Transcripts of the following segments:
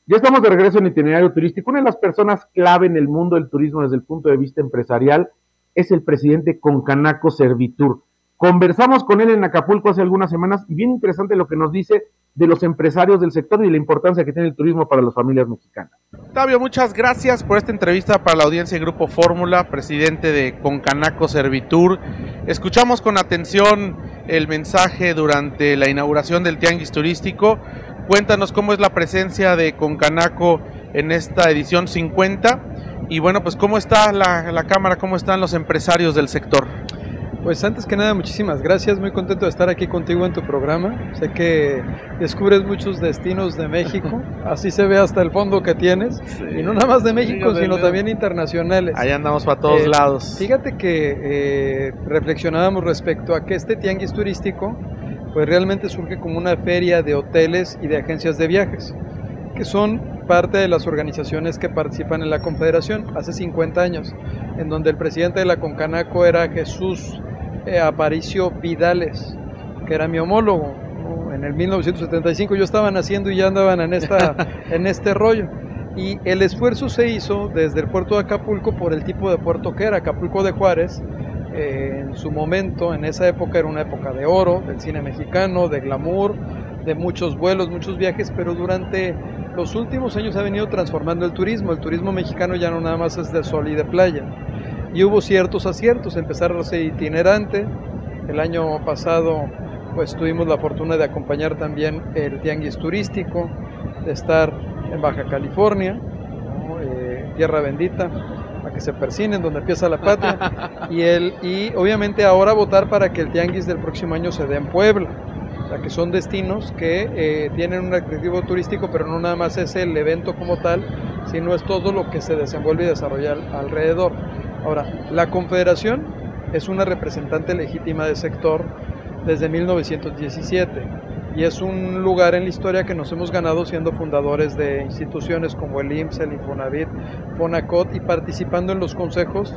Ya estamos de regreso en Itinerario Turístico. Una de las personas clave en el mundo del turismo desde el punto de vista empresarial es el presidente Concanaco Servitur. Conversamos con él en Acapulco hace algunas semanas y bien interesante lo que nos dice de los empresarios del sector y la importancia que tiene el turismo para las familias mexicanas. Octavio, muchas gracias por esta entrevista para la audiencia de Grupo Fórmula, presidente de Concanaco Servitur. Escuchamos con atención el mensaje durante la inauguración del Tianguis Turístico. Cuéntanos cómo es la presencia de Concanaco en esta edición 50 y bueno, pues cómo está la cámara, cómo están los empresarios del sector. Pues antes que nada, muchísimas gracias, muy contento de estar aquí contigo en tu programa. Sé que descubres muchos destinos de México, así se ve hasta el fondo que tienes, sí. Y no nada más de México, sino también internacionales. Ahí andamos para todos lados. Fíjate que reflexionábamos respecto a que este tianguis turístico pues realmente surge como una feria de hoteles y de agencias de viajes, que son parte de las organizaciones que participan en la Confederación hace 50 años, en donde el presidente de la Concanaco era Jesús Aparicio Vidales, que era mi homólogo, ¿no? En el 1975 yo estaba naciendo y ya andaban en este rollo. Y el esfuerzo se hizo desde el puerto de Acapulco por el tipo de puerto que era, Acapulco de Juárez. En su momento, en esa época era una época de oro, del cine mexicano, de glamour, de muchos vuelos, muchos viajes, pero durante los últimos años ha venido transformando el turismo mexicano ya no nada más es de sol y de playa, y hubo ciertos aciertos, empezaron a ser itinerante. El año pasado pues tuvimos la fortuna de acompañar también el tianguis turístico, de estar en Baja California, ¿no? Tierra bendita, a que se persinen donde empieza la patria, y obviamente ahora votar para que el tianguis del próximo año se dé en Puebla. O sea, que son destinos que tienen un atractivo turístico, pero no nada más es el evento como tal, sino es todo lo que se desenvuelve y desarrolla alrededor. Ahora, la Confederación es una representante legítima del sector desde 1917 y es un lugar en la historia que nos hemos ganado siendo fundadores de instituciones como el IMSS, el Infonavit, Fonacot, y participando en los consejos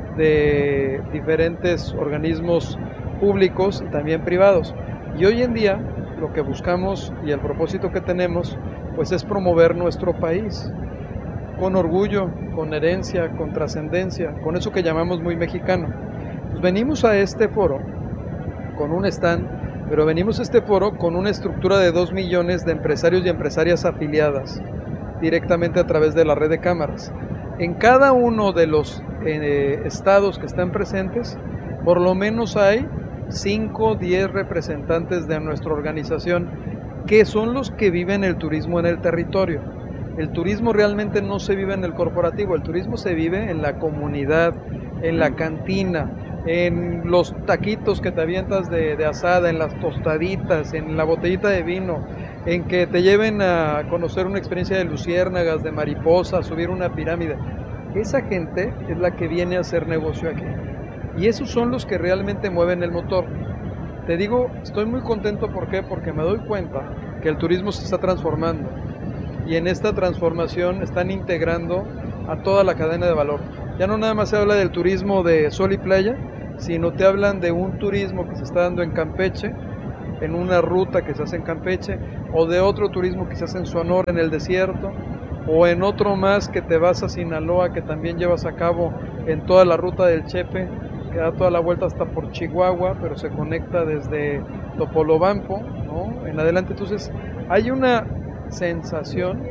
de diferentes organismos públicos y también privados. Y hoy en día lo que buscamos y el propósito que tenemos pues es promover nuestro país con orgullo, con herencia, con trascendencia, con eso que llamamos muy mexicano. Pues venimos a este foro con un stand, pero venimos a este foro con una estructura de 2 millones de empresarios y empresarias afiliadas directamente a través de la red de cámaras. En cada uno de los estados que están presentes, por lo menos hay 5 o 10 representantes de nuestra organización que son los que viven el turismo en el territorio. El turismo realmente no se vive en el corporativo, el turismo se vive en la comunidad, en la cantina, en los taquitos que te avientas de asada, en las tostaditas, en la botellita de vino, en que te lleven a conocer una experiencia de luciérnagas, de mariposas, subir una pirámide. Esa gente es la que viene a hacer negocio aquí. Y esos son los que realmente mueven el motor. Te digo, estoy muy contento, ¿por qué? Porque me doy cuenta que el turismo se está transformando. Y en esta transformación están integrando a toda la cadena de valor. Ya no nada más se habla del turismo de sol y playa, sino te hablan de un turismo que se está dando en Campeche, en una ruta que se hace en Campeche, o de otro turismo que se hace en Sonora, en el desierto, o en otro más que te vas a Sinaloa, que también llevas a cabo en toda la ruta del Chepe, que da toda la vuelta hasta por Chihuahua, pero se conecta desde Topolobampo, ¿no? En adelante. Entonces hay una sensación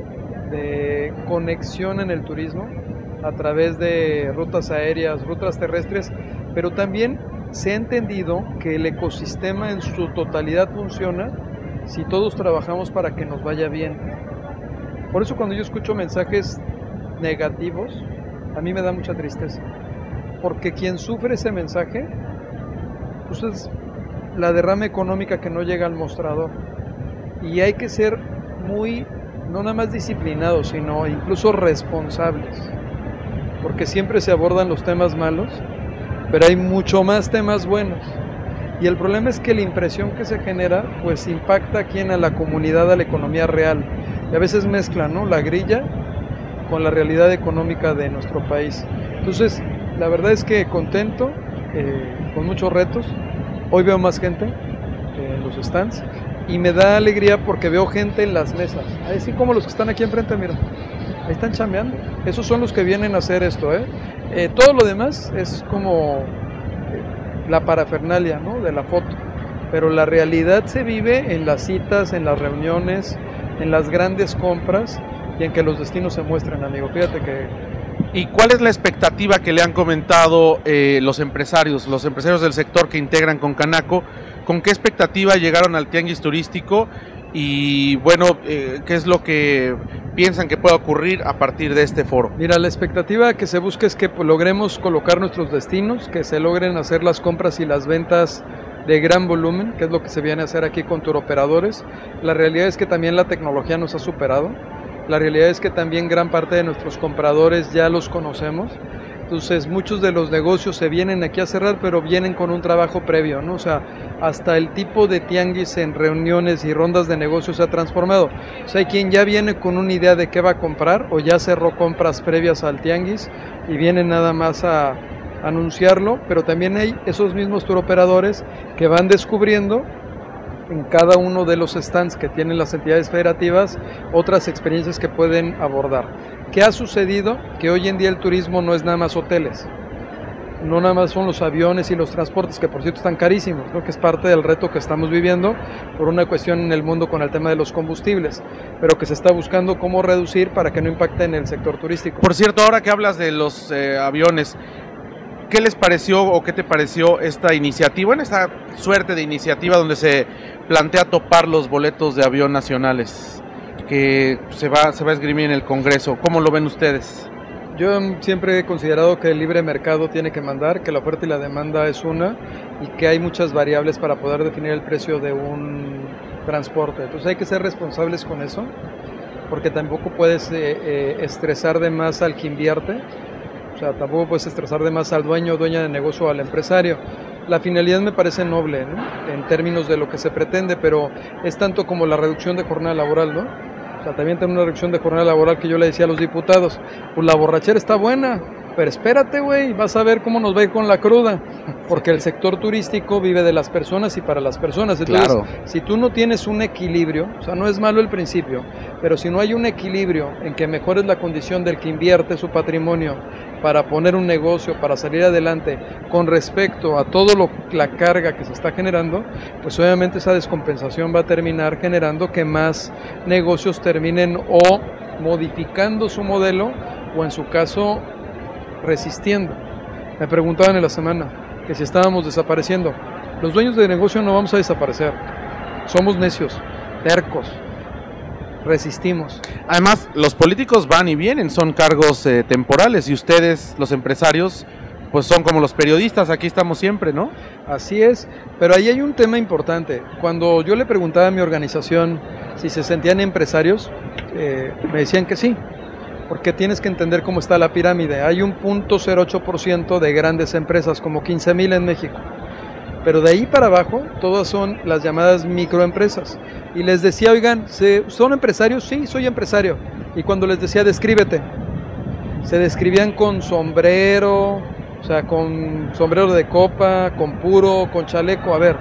de conexión en el turismo a través de rutas aéreas, rutas terrestres, pero también se ha entendido que el ecosistema en su totalidad funciona si todos trabajamos para que nos vaya bien. Por eso cuando yo escucho mensajes negativos, a mí me da mucha tristeza, porque quien sufre ese mensaje pues es la derrama económica que no llega al mostrador, y hay que ser muy, no nada más disciplinados, sino incluso responsables, porque siempre se abordan los temas malos, pero hay mucho más temas buenos, y el problema es que la impresión que se genera pues impacta aquí a la comunidad, a la economía real, y a veces mezcla, ¿no?, la grilla con la realidad económica de nuestro país. Entonces la verdad es que contento, con muchos retos. Hoy veo más gente en los stands, y me da alegría porque veo gente en las mesas, así como los que están aquí enfrente, mira, ahí están chambeando, esos son los que vienen a hacer esto, todo lo demás es como la parafernalia, ¿no?, de la foto, pero la realidad se vive en las citas, en las reuniones, en las grandes compras y en que los destinos se muestran, amigo. Fíjate que... ¿Y cuál es la expectativa que le han comentado los empresarios del sector que integran con Canaco? ¿Con qué expectativa llegaron al tianguis turístico? Y bueno, ¿qué es lo que piensan que pueda ocurrir a partir de este foro? Mira, la expectativa que se busca es que logremos colocar nuestros destinos, que se logren hacer las compras y las ventas de gran volumen, que es lo que se viene a hacer aquí con turoperadores. La realidad es que también la tecnología nos ha superado. La realidad es que también gran parte de nuestros compradores ya los conocemos. Entonces muchos de los negocios se vienen aquí a cerrar, pero vienen con un trabajo previo, ¿no? O sea, hasta el tipo de tianguis en reuniones y rondas de negocios se ha transformado. O sea, hay quien ya viene con una idea de qué va a comprar o ya cerró compras previas al tianguis y viene nada más a anunciarlo, pero también hay esos mismos turoperadores que van descubriendo en cada uno de los stands que tienen las entidades federativas otras experiencias que pueden abordar. ¿Qué ha sucedido? Que hoy en día el turismo no es nada más hoteles, no nada más son los aviones y los transportes, que por cierto están carísimos, ¿no?, que es parte del reto que estamos viviendo por una cuestión en el mundo con el tema de los combustibles, pero que se está buscando cómo reducir para que no impacte en el sector turístico. Por cierto, ahora que hablas de los aviones, ¿qué les pareció o qué te pareció esta iniciativa, en esta suerte de iniciativa donde se plantea topar los boletos de avión nacionales que se va a esgrimir en el Congreso? ¿Cómo lo ven ustedes? Yo siempre he considerado que el libre mercado tiene que mandar, que la oferta y la demanda es una y que hay muchas variables para poder definir el precio de un transporte. Entonces hay que ser responsables con eso, porque tampoco puedes estresar de más al que invierte. O sea, tampoco puedes estresar de más al dueño o dueña de negocio o al empresario. La finalidad me parece noble, ¿no?, en términos de lo que se pretende, pero es tanto como la reducción de jornada laboral, ¿no? O sea, también tenemos una reducción de jornada laboral que yo le decía a los diputados, pues la borrachera está buena, pero espérate, güey, vas a ver cómo nos va a ir con la cruda, porque el sector turístico vive de las personas y para las personas. Entonces, claro, si tú no tienes un equilibrio, o sea, no es malo el principio, pero si no hay un equilibrio en que mejores la condición del que invierte su patrimonio para poner un negocio, para salir adelante, con respecto a todo la carga que se está generando, pues obviamente esa descompensación va a terminar generando que más negocios terminen o modificando su modelo o en su caso resistiendo. Me preguntaban en la semana que si estábamos desapareciendo. Los dueños de negocio no vamos a desaparecer, somos necios, tercos, resistimos. Además, los políticos van y vienen, son cargos temporales, y ustedes, los empresarios, pues son como los periodistas, aquí estamos siempre, ¿no? Así es, pero ahí hay un tema importante. Cuando yo le preguntaba a mi organización si se sentían empresarios, me decían que sí, porque tienes que entender cómo está la pirámide. Hay un 0.08% de grandes empresas, como 15,000 en México. Pero de ahí para abajo, todas son las llamadas microempresas. Y les decía, oigan, ¿son empresarios? Sí, soy empresario. Y cuando les decía, descríbete, se describían con sombrero, o sea, con sombrero de copa, con puro, con chaleco. A ver,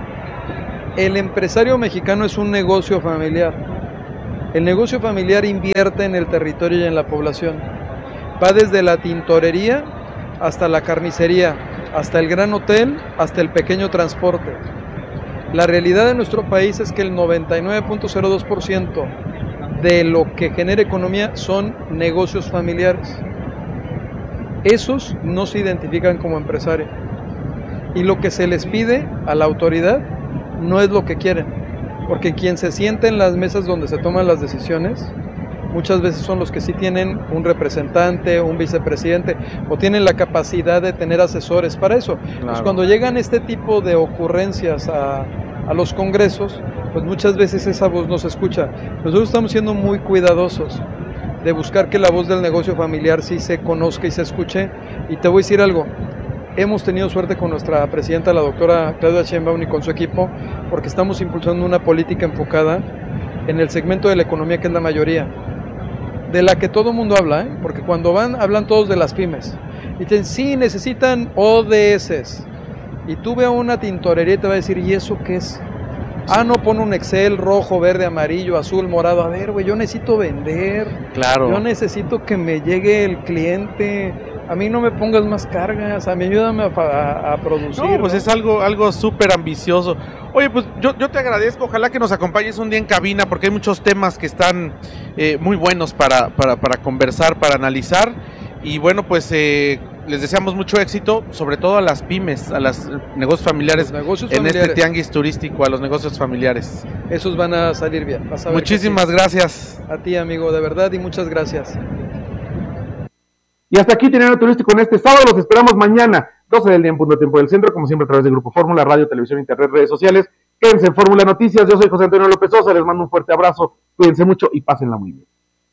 el empresario mexicano es un negocio familiar. El negocio familiar invierte en el territorio y en la población. Va desde la tintorería hasta la carnicería, hasta el gran hotel, hasta el pequeño transporte. La realidad de nuestro país es que el 99.02% de lo que genera economía son negocios familiares. Esos no se identifican como empresarios. Y lo que se les pide a la autoridad no es lo que quieren. Porque quien se sienta en las mesas donde se toman las decisiones, muchas veces son los que sí tienen un representante, un vicepresidente, o tienen la capacidad de tener asesores para eso. Claro. Pues cuando llegan este tipo de ocurrencias a los congresos, pues muchas veces esa voz no se escucha. Nosotros estamos siendo muy cuidadosos de buscar que la voz del negocio familiar sí se conozca y se escuche. Y te voy a decir algo. Hemos tenido suerte con nuestra presidenta, la doctora Claudia Sheinbaum, y con su equipo, porque estamos impulsando una política enfocada en el segmento de la economía que es la mayoría, de la que todo el mundo habla, porque cuando hablan todos de las pymes, y dicen, sí, necesitan ODS, y tú ve a una tintorería y te va a decir, ¿y eso qué es? No pone un Excel rojo, verde, amarillo, azul, morado. A ver, güey, yo necesito vender. Claro. Yo necesito que me llegue el cliente. A mí no me pongas más cargas, a mí ayúdame a producir. No, pues es algo súper ambicioso. Oye, pues yo te agradezco, ojalá que nos acompañes un día en cabina, porque hay muchos temas que están muy buenos para conversar, para analizar. Y bueno, pues les deseamos mucho éxito, sobre todo a las pymes, a los negocios familiares, en este tianguis turístico, a los negocios familiares. Esos van a salir bien. Vas a ver. Muchísimas gracias. A ti, amigo, de verdad, y muchas gracias. Y hasta aquí Itinerario Turístico en este sábado. Los esperamos mañana, 12 del día en punto tiempo del centro, como siempre a través del Grupo Fórmula, radio, televisión, internet, redes sociales. Quédense en Fórmula Noticias. Yo soy José Antonio López Sosa. Les mando un fuerte abrazo. Cuídense mucho y pásenla muy bien.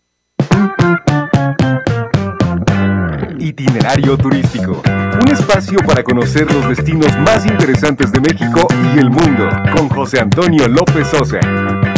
Itinerario Turístico, un espacio para conocer los destinos más interesantes de México y el mundo, con José Antonio López Sosa.